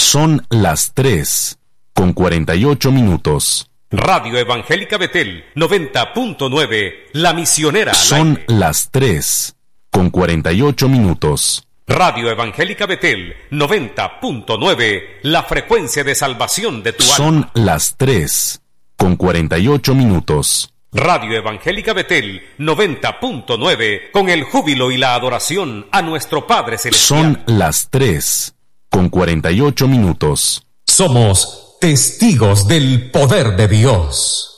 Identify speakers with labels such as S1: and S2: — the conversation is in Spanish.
S1: Son las 3:48.
S2: Radio Evangélica Betel 90.9, La Misionera.
S1: Son las 3:48.
S2: Radio Evangélica Betel 90.9, la frecuencia de salvación de tu alma.
S1: Son las 3:48.
S2: Radio Evangélica Betel 90.9, con el júbilo y la adoración a nuestro Padre Celestial.
S1: Son las 3:48.
S3: Somos testigos del poder de Dios.